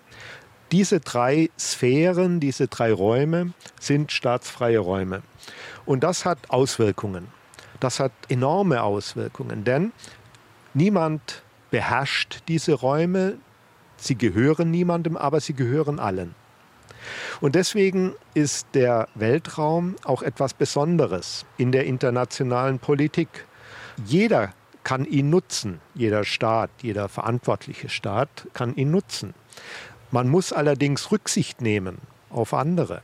Diese 3 Sphären, diese 3 Räume sind staatsfreie Räume. Und das hat Auswirkungen. Das hat enorme Auswirkungen, denn niemand beherrscht diese Räume. Sie gehören niemandem, aber sie gehören allen. Und deswegen ist der Weltraum auch etwas Besonderes in der internationalen Politik. Jeder kann ihn nutzen, jeder Staat, jeder verantwortliche Staat kann ihn nutzen. Man muss allerdings Rücksicht nehmen auf andere.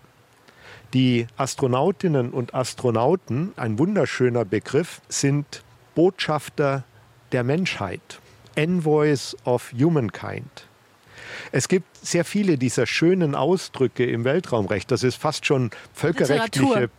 Die Astronautinnen und Astronauten, ein wunderschöner Begriff, sind Botschafter der Menschheit, Envoys of Humankind. Es gibt sehr viele dieser schönen Ausdrücke im Weltraumrecht. Das ist fast schon völkerrechtliche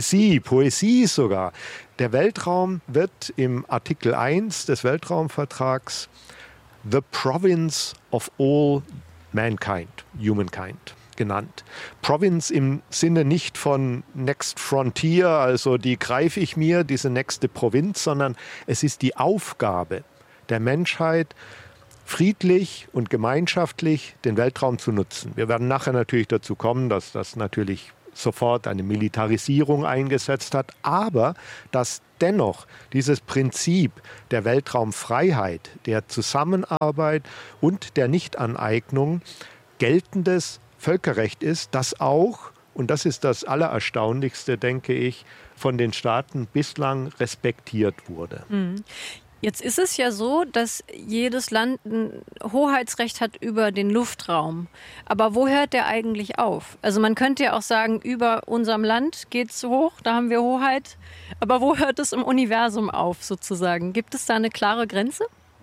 Poesie sogar. Der Weltraum wird im Artikel 1 des Weltraumvertrags the province of all mankind, humankind, genannt. Province im Sinne nicht von Next Frontier, also die greife ich mir, diese nächste Provinz, sondern es ist die Aufgabe der Menschheit, friedlich und gemeinschaftlich den Weltraum zu nutzen. Wir werden nachher natürlich dazu kommen, dass das natürlich sofort eine Militarisierung eingesetzt hat, aber dass dennoch dieses Prinzip der Weltraumfreiheit, der Zusammenarbeit und der Nichtaneignung geltendes Völkerrecht ist, das auch, und das ist das Allererstaunlichste, denke ich, von den Staaten bislang respektiert wurde. Jetzt ist es ja so, dass jedes Land ein Hoheitsrecht hat über den Luftraum. Aber wo hört der eigentlich auf? Also man könnte ja auch sagen, über unserem Land geht es hoch, da haben wir Hoheit. Aber wo hört es im Universum auf sozusagen? Gibt es da eine klare Grenze?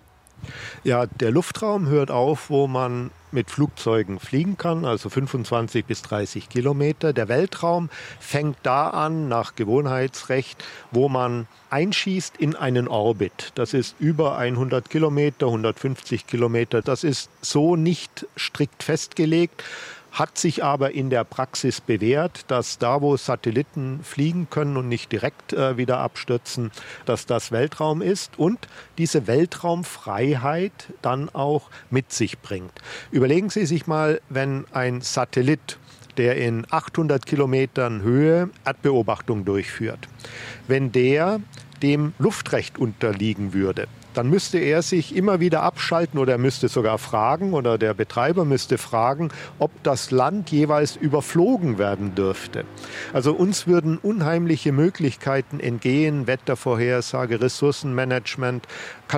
Ja, der Luftraum hört auf, wo man mit Flugzeugen fliegen kann, also 25 bis 30 Kilometer. Der Weltraum fängt da an, nach Gewohnheitsrecht, wo man einschießt in einen Orbit. Das ist über 100 Kilometer, 150 Kilometer. Das ist so nicht strikt festgelegt, hat sich aber in der Praxis bewährt, dass da, wo Satelliten fliegen können und nicht direkt wieder abstürzen, dass das Weltraum ist und diese Weltraumfreiheit dann auch mit sich bringt. Überlegen Sie sich mal, wenn ein Satellit, der in 800 Kilometern Höhe Erdbeobachtung durchführt, wenn der dem Luftrecht unterliegen würde, dann müsste er sich immer wieder abschalten oder er müsste sogar fragen oder der Betreiber müsste fragen, ob das Land jeweils überflogen werden dürfte. Also uns würden unheimliche Möglichkeiten entgehen, Wettervorhersage, Ressourcenmanagement,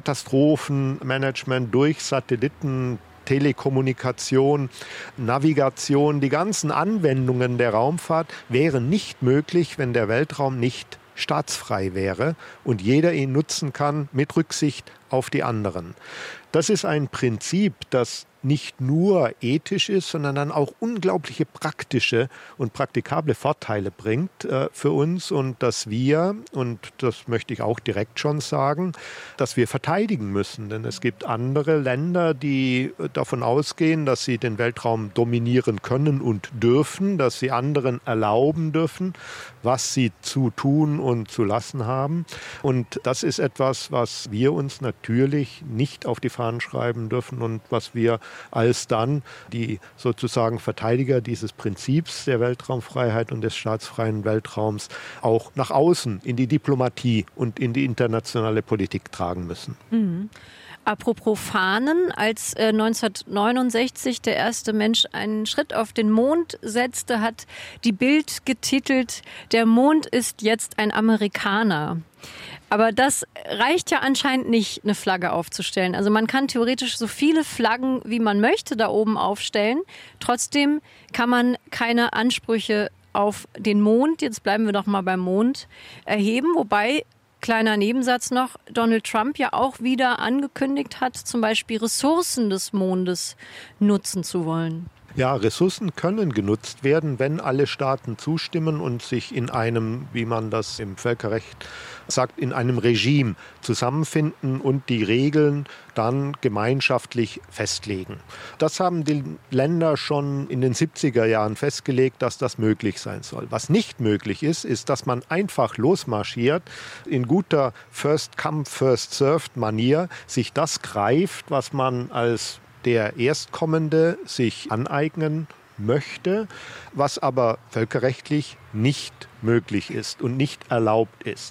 Katastrophenmanagement durch Satelliten, Telekommunikation, Navigation, die ganzen Anwendungen der Raumfahrt wären nicht möglich, wenn der Weltraum nicht staatsfrei wäre und jeder ihn nutzen kann mit Rücksicht auf die anderen. Das ist ein Prinzip, das nicht nur ethisch ist, sondern dann auch unglaubliche praktische und praktikable Vorteile bringt für uns und dass wir, und das möchte ich auch direkt schon sagen, dass wir verteidigen müssen. Denn es gibt andere Länder, die davon ausgehen, dass sie den Weltraum dominieren können und dürfen, dass sie anderen erlauben dürfen, was sie zu tun und zu lassen haben. Und das ist etwas, was wir uns natürlich nicht auf die Fahnen schreiben dürfen und was wir als dann die sozusagen Verteidiger dieses Prinzips der Weltraumfreiheit und des staatsfreien Weltraums auch nach außen in die Diplomatie und in die internationale Politik tragen müssen. Mhm. Apropos Fahnen, als 1969 der erste Mensch einen Schritt auf den Mond setzte, hat die Bild getitelt, der Mond ist jetzt ein Amerikaner. Aber das reicht ja anscheinend nicht, eine Flagge aufzustellen. Also man kann theoretisch so viele Flaggen, wie man möchte, da oben aufstellen. Trotzdem kann man keine Ansprüche auf den Mond, jetzt bleiben wir doch mal beim Mond, erheben. Wobei Kleiner Nebensatz noch, Donald Trump ja auch wieder angekündigt hat, zum Beispiel Ressourcen des Mondes nutzen zu wollen. Ja, Ressourcen können genutzt werden, wenn alle Staaten zustimmen und sich in einem, wie man das im Völkerrecht sagt, in einem Regime zusammenfinden und die Regeln dann gemeinschaftlich festlegen. Das haben die Länder schon in den 70er Jahren festgelegt, dass das möglich sein soll. Was nicht möglich ist, ist, dass man einfach losmarschiert, in guter First-Come, First-Served-Manier sich das greift, was man als der Erstkommende sich aneignen möchte, was aber völkerrechtlich nicht möglich ist und nicht erlaubt ist.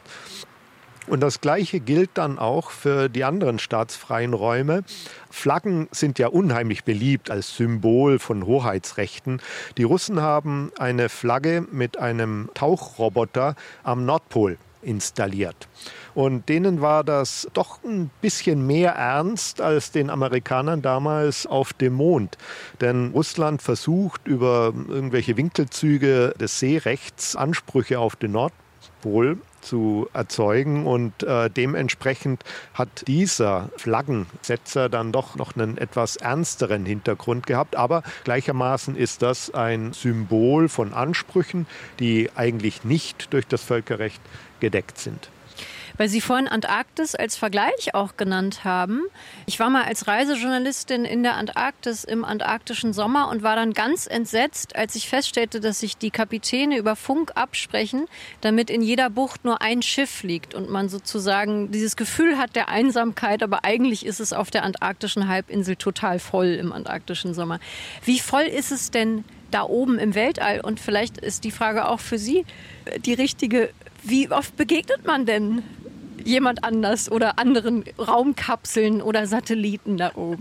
Und das Gleiche gilt dann auch für die anderen staatsfreien Räume. Flaggen sind ja unheimlich beliebt als Symbol von Hoheitsrechten. Die Russen haben eine Flagge mit einem Tauchroboter am Nordpol installiert. Und denen war das doch ein bisschen mehr ernst als den Amerikanern damals auf dem Mond. Denn Russland versucht über irgendwelche Winkelzüge des Seerechts Ansprüche auf den Nordpol zu erzeugen und dementsprechend hat dieser Flaggensetzer dann doch noch einen etwas ernsteren Hintergrund gehabt. Aber gleichermaßen ist das ein Symbol von Ansprüchen, die eigentlich nicht durch das Völkerrecht gedeckt sind. Weil Sie vorhin Antarktis als Vergleich auch genannt haben. Ich war mal als Reisejournalistin in der Antarktis im antarktischen Sommer und war dann ganz entsetzt, als ich feststellte, dass sich die Kapitäne über Funk absprechen, damit in jeder Bucht nur ein Schiff liegt und man sozusagen dieses Gefühl hat der Einsamkeit, aber eigentlich ist es auf der antarktischen Halbinsel total voll im antarktischen Sommer. Wie voll ist es denn da oben im Weltall? Und vielleicht ist die Frage auch für Sie die richtige. Wie oft begegnet man denn jemand anders oder anderen Raumkapseln oder Satelliten da oben?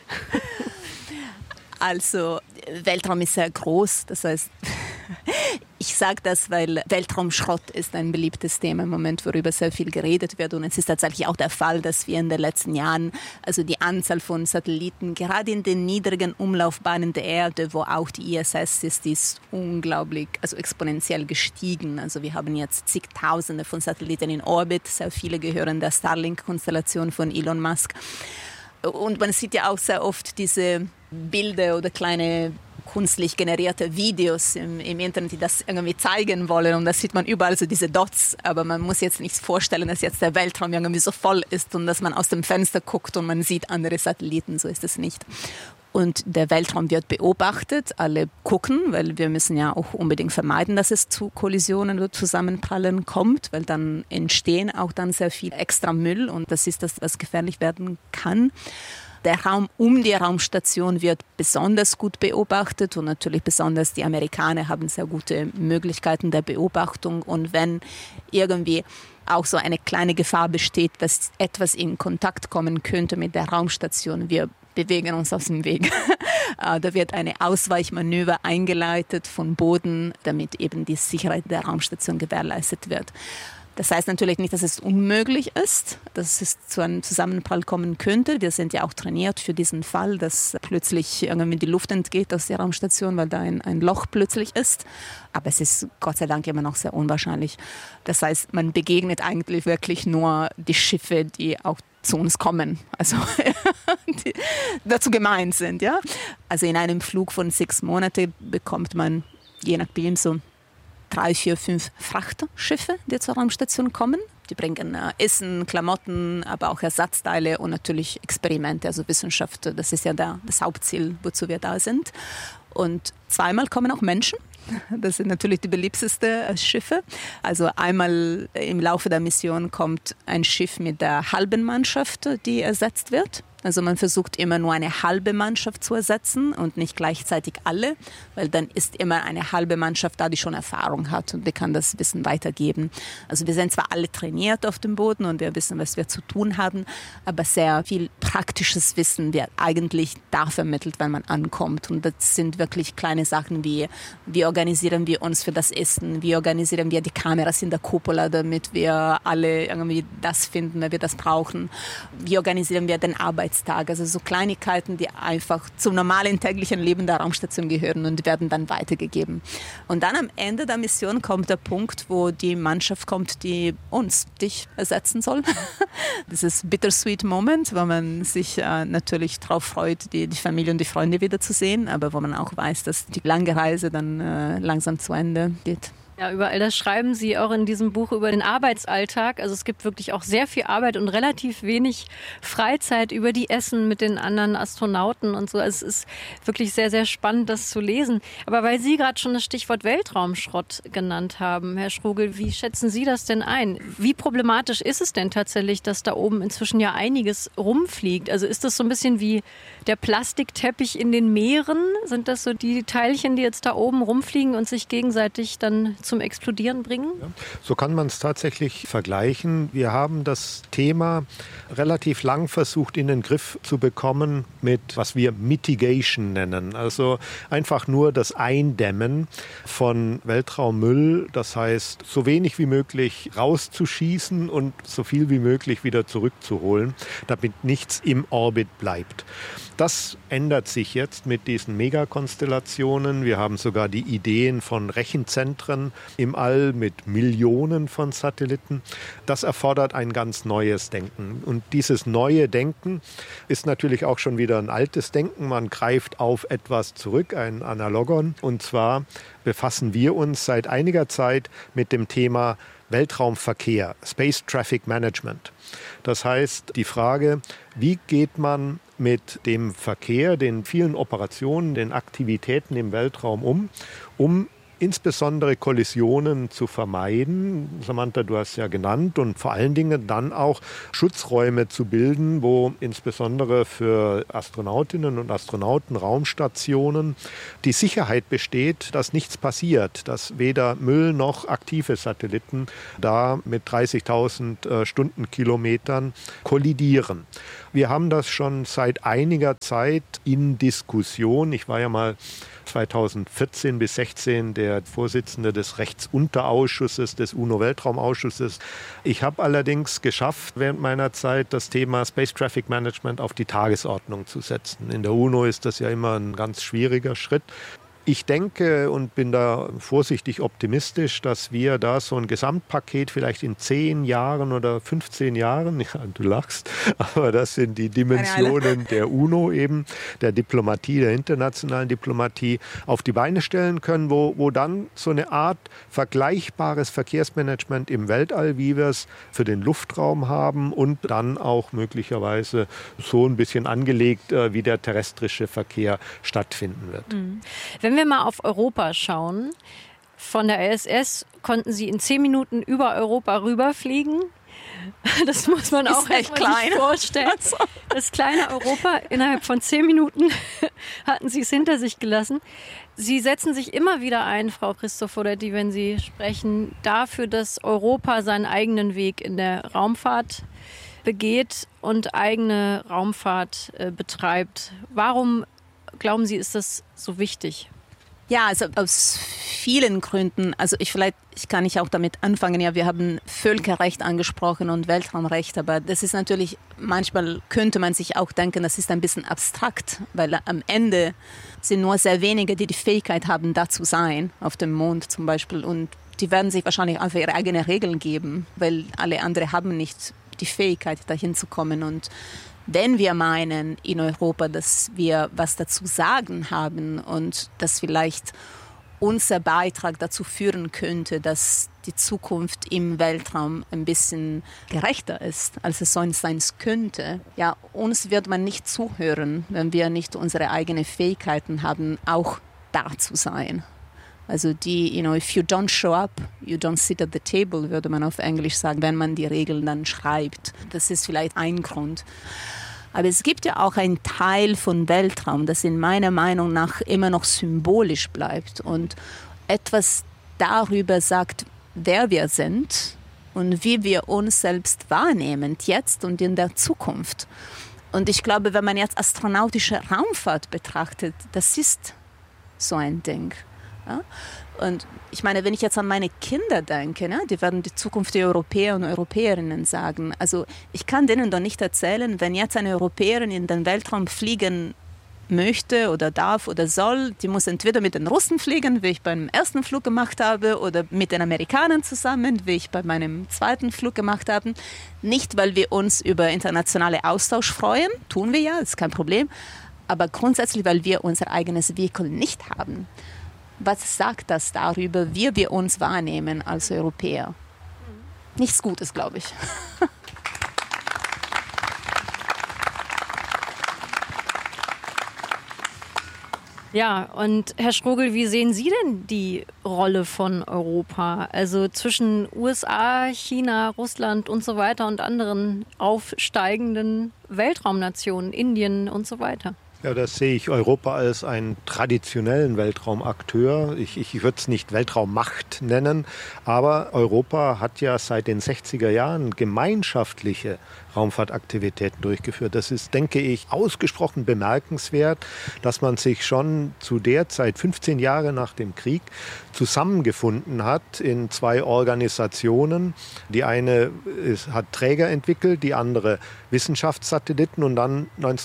Also, Weltraum ist sehr groß. Das heißt, ich sage das, weil Weltraumschrott ist ein beliebtes Thema im Moment, worüber sehr viel geredet wird. Und es ist tatsächlich auch der Fall, dass wir in den letzten Jahren, also die Anzahl von Satelliten, gerade in den niedrigen Umlaufbahnen der Erde, wo auch die ISS ist, die ist unglaublich, also exponentiell gestiegen. Also wir haben jetzt zigtausende von Satelliten in Orbit. Sehr viele gehören der Starlink-Konstellation von Elon Musk. Und man sieht ja auch sehr oft diese Bilder oder kleine künstlich generierte Videos im Internet, die das irgendwie zeigen wollen. Und da sieht man überall so diese Dots. Aber man muss jetzt nicht vorstellen, dass jetzt der Weltraum irgendwie so voll ist und dass man aus dem Fenster guckt und man sieht andere Satelliten. So ist es nicht. Und der Weltraum wird beobachtet. Alle gucken, weil wir müssen ja auch unbedingt vermeiden, dass es zu Kollisionen oder Zusammenprallen kommt, weil dann entstehen auch dann sehr viel extra Müll und das ist das, was gefährlich werden kann. Der Raum um die Raumstation wird besonders gut beobachtet und natürlich besonders die Amerikaner haben sehr gute Möglichkeiten der Beobachtung. Und wenn irgendwie auch so eine kleine Gefahr besteht, dass etwas in Kontakt kommen könnte mit der Raumstation, wir bewegen uns aus dem Weg. Da wird eine Ausweichmanöver eingeleitet von Boden, damit eben die Sicherheit der Raumstation gewährleistet wird. Das heißt natürlich nicht, dass es unmöglich ist, dass es zu einem Zusammenprall kommen könnte. Wir sind ja auch trainiert für diesen Fall, dass plötzlich irgendwie die Luft entgeht aus der Raumstation, weil da ein Loch plötzlich ist. Aber es ist Gott sei Dank immer noch sehr unwahrscheinlich. Das heißt, man begegnet eigentlich wirklich nur die Schiffe, die auch zu uns kommen, also die dazu gemeint sind. Ja? Also in einem Flug von 6 Monaten bekommt man, je nachdem, so 3, 4, 5 Frachtschiffe, die zur Raumstation kommen. Die bringen Essen, Klamotten, aber auch Ersatzteile und natürlich Experimente, also Wissenschaft. Das ist ja das Hauptziel, wozu wir da sind. Und zweimal kommen auch Menschen. Das sind natürlich die beliebtesten Schiffe. Also einmal im Laufe der Mission kommt ein Schiff mit der halben Mannschaft, die ersetzt wird. Also man versucht immer nur eine halbe Mannschaft zu ersetzen und nicht gleichzeitig alle, weil dann ist immer eine halbe Mannschaft da, die schon Erfahrung hat und die kann das Wissen weitergeben. Also wir sind zwar alle trainiert auf dem Boden und wir wissen, was wir zu tun haben, aber sehr viel praktisches Wissen wird eigentlich da vermittelt, wenn man ankommt. Und das sind wirklich kleine Sachen wie organisieren wir uns für das Essen, wie organisieren wir die Kameras in der Cupola, damit wir alle irgendwie das finden, wenn wir das brauchen, wie organisieren wir den Arbeitsplatz Arbeitstag. Also so Kleinigkeiten, die einfach zum normalen täglichen Leben der Raumstation gehören und werden dann weitergegeben. Und dann am Ende der Mission kommt der Punkt, wo die Mannschaft kommt, die dich ersetzen soll. Das ist bittersweet Moment, wo man sich natürlich darauf freut, die Familie und die Freunde wiederzusehen, aber wo man auch weiß, dass die lange Reise dann langsam zu Ende geht. Ja, über all das schreiben Sie auch in diesem Buch über den Arbeitsalltag. Also es gibt wirklich auch sehr viel Arbeit und relativ wenig Freizeit, über die Essen mit den anderen Astronauten und so. Also es ist wirklich sehr, sehr spannend, das zu lesen. Aber weil Sie gerade schon das Stichwort Weltraumschrott genannt haben, Herr Schrugel, wie schätzen Sie das denn ein? Wie problematisch ist es denn tatsächlich, dass da oben inzwischen ja einiges rumfliegt? Also ist das so ein bisschen wie der Plastikteppich in den Meeren? Sind das so die Teilchen, die jetzt da oben rumfliegen und sich gegenseitig dann zum Explodieren bringen? Ja, so kann man es tatsächlich vergleichen. Wir haben das Thema relativ lang versucht in den Griff zu bekommen mit, was wir Mitigation nennen. Also einfach nur das Eindämmen von Weltraummüll. Das heißt, so wenig wie möglich rauszuschießen und so viel wie möglich wieder zurückzuholen, damit nichts im Orbit bleibt. Das ändert sich jetzt mit diesen Megakonstellationen. Wir haben sogar die Ideen von Rechenzentren im All mit Millionen von Satelliten. Das erfordert ein ganz neues Denken. Und dieses neue Denken ist natürlich auch schon wieder ein altes Denken. Man greift auf etwas zurück, ein Analogon. Und zwar befassen wir uns seit einiger Zeit mit dem Thema Weltraumverkehr, Space Traffic Management. Das heißt, die Frage, wie geht man mit dem Verkehr, den vielen Operationen, den Aktivitäten im Weltraum um insbesondere Kollisionen zu vermeiden. Samantha, du hast ja genannt, und vor allen Dingen dann auch Schutzräume zu bilden, wo insbesondere für Astronautinnen und Astronauten, Raumstationen die Sicherheit besteht, dass nichts passiert, dass weder Müll noch aktive Satelliten da mit 30.000 Stundenkilometern kollidieren. Wir haben das schon seit einiger Zeit in Diskussion. Ich war ja mal 2014 bis 2016 der Vorsitzende des Rechtsunterausschusses des UNO-Weltraumausschusses. Ich habe allerdings geschafft, während meiner Zeit das Thema Space Traffic Management auf die Tagesordnung zu setzen. In der UNO ist das ja immer ein ganz schwieriger Schritt. Ich denke und bin da vorsichtig optimistisch, dass wir da so ein Gesamtpaket vielleicht in 10 Jahren oder 15 Jahren, ja, du lachst, aber das sind die Dimensionen der UNO eben, der Diplomatie, der internationalen Diplomatie, auf die Beine stellen können, wo dann so eine Art vergleichbares Verkehrsmanagement im Weltall, wie wir es für den Luftraum haben, und dann auch möglicherweise so ein bisschen angelegt, wie der terrestrische Verkehr stattfinden wird. Wenn wir mal auf Europa schauen, von der ISS konnten Sie in 10 Minuten über Europa rüberfliegen. Das muss man auch echt klein vorstellen. Das kleine Europa, innerhalb von 10 Minuten hatten Sie es hinter sich gelassen. Sie setzen sich immer wieder ein, Frau Cristoforetti, wenn Sie sprechen, dafür, dass Europa seinen eigenen Weg in der Raumfahrt begeht und eigene Raumfahrt betreibt. Warum, glauben Sie, ist das so wichtig? Ja, also aus vielen Gründen. Also ich kann auch damit anfangen. Ja, wir haben Völkerrecht angesprochen und Weltraumrecht, aber das ist natürlich, manchmal könnte man sich auch denken, das ist ein bisschen abstrakt, weil am Ende sind nur sehr wenige, die die Fähigkeit haben, da zu sein, auf dem Mond zum Beispiel. Und die werden sich wahrscheinlich einfach ihre eigenen Regeln geben, weil alle anderen haben nicht die Fähigkeit, dahin zu kommen. Und wenn wir meinen in Europa, dass wir was dazu sagen haben und dass vielleicht unser Beitrag dazu führen könnte, dass die Zukunft im Weltraum ein bisschen gerechter ist, als es sonst sein könnte, ja, uns wird man nicht zuhören, wenn wir nicht unsere eigenen Fähigkeiten haben, auch da zu sein. Also die, if you don't show up, you don't sit at the table, würde man auf Englisch sagen, wenn man die Regeln dann schreibt. Das ist vielleicht ein Grund. Aber es gibt ja auch einen Teil von Weltraum, das in meiner Meinung nach immer noch symbolisch bleibt und etwas darüber sagt, wer wir sind und wie wir uns selbst wahrnehmen, jetzt und in der Zukunft. Und ich glaube, wenn man jetzt astronautische Raumfahrt betrachtet, das ist so ein Ding. Ja? Und ich meine, wenn ich jetzt an meine Kinder denke, ne, die werden die Zukunft der Europäer und Europäerinnen sagen. Also ich kann denen doch nicht erzählen, wenn jetzt eine Europäerin in den Weltraum fliegen möchte oder darf oder soll, die muss entweder mit den Russen fliegen, wie ich beim ersten Flug gemacht habe, oder mit den Amerikanern zusammen, wie ich bei meinem zweiten Flug gemacht habe. Nicht, weil wir uns über internationale Austausch freuen, tun wir ja, ist kein Problem, aber grundsätzlich, weil wir unser eigenes Vehikel nicht haben. Was sagt das darüber, wie wir uns wahrnehmen als Europäer? Nichts Gutes, glaube ich. Ja, und Herr Strugel, wie sehen Sie denn die Rolle von Europa? Also zwischen USA, China, Russland und so weiter und anderen aufsteigenden Weltraumnationen, Indien und so weiter. Ja, das sehe ich Europa als einen traditionellen Weltraumakteur. Ich würde es nicht Weltraummacht nennen, aber Europa hat ja seit den 60er Jahren gemeinschaftliche Raumfahrtaktivitäten durchgeführt. Das ist, denke ich, ausgesprochen bemerkenswert, dass man sich schon zu der Zeit, 15 Jahre nach dem Krieg, zusammengefunden hat in zwei Organisationen. Die eine hat Träger entwickelt, die andere Wissenschaftssatelliten, und dann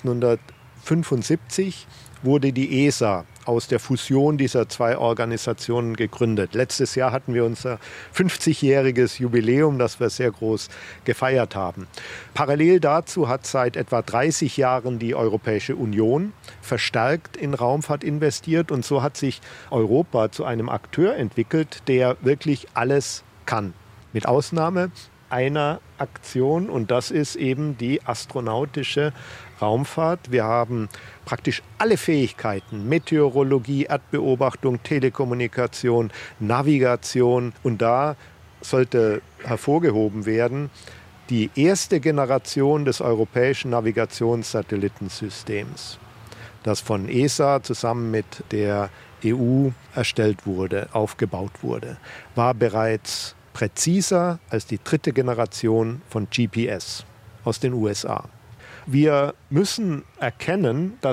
1975 wurde die ESA aus der Fusion dieser zwei Organisationen gegründet. Letztes Jahr hatten wir unser 50-jähriges Jubiläum, das wir sehr groß gefeiert haben. Parallel dazu hat seit etwa 30 Jahren die Europäische Union verstärkt in Raumfahrt investiert, und so hat sich Europa zu einem Akteur entwickelt, der wirklich alles kann. Mit Ausnahme einer Aktion, und das ist eben die astronautische Raumfahrt. Wir haben praktisch alle Fähigkeiten: Meteorologie, Erdbeobachtung, Telekommunikation, Navigation. Und da sollte hervorgehoben werden, die erste Generation des europäischen Navigationssatellitensystems, das von ESA zusammen mit der EU erstellt wurde, aufgebaut wurde, war bereits präziser als die dritte Generation von GPS aus den USA. Wir müssen erkennen, dass